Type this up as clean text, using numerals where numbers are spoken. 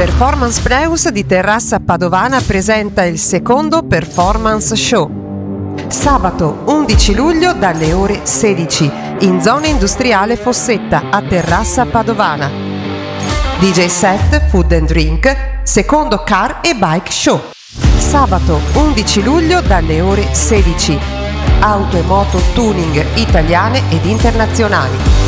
Performance Pneus di Terrassa Padovana presenta il secondo Performance Show. Sabato 11 luglio dalle ore 16 in zona industriale Fossetta a Terrassa Padovana. DJ set, food and drink, secondo car e bike show. Sabato 11 luglio dalle ore 16. Auto e moto tuning italiane ed internazionali.